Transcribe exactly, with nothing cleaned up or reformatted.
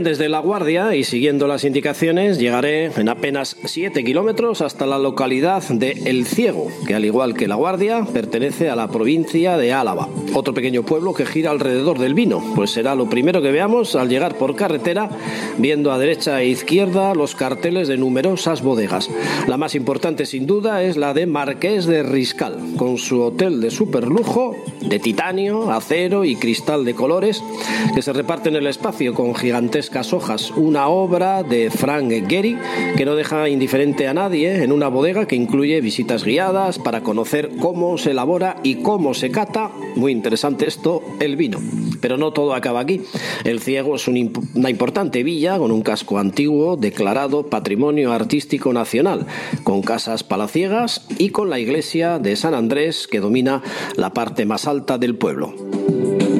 desde La Guardia y siguiendo las indicaciones llegaré en apenas siete kilómetros hasta la localidad de El Ciego, que al igual que La Guardia pertenece a la provincia de Álava. Otro pequeño pueblo que gira alrededor del vino, pues será lo primero que veamos al llegar por carretera, viendo a derecha e izquierda los carteles de numerosas bodegas. La más importante sin duda es la de Marqués de Riscal, con su hotel de superlujo, de titanio, acero y cristal de colores, que se reparten el espacio con gigantescas hojas, una obra de Frank Gehry que no deja indiferente a nadie en una bodega que incluye visitas guiadas para conocer cómo se elabora y cómo se cata, muy interesante esto, el vino. Pero no todo acaba aquí. El Ciego es un imp- una importante villa con un casco antiguo declarado Patrimonio Artístico Nacional, con casas palaciegas y con la iglesia de San Andrés que domina la parte más alta del pueblo.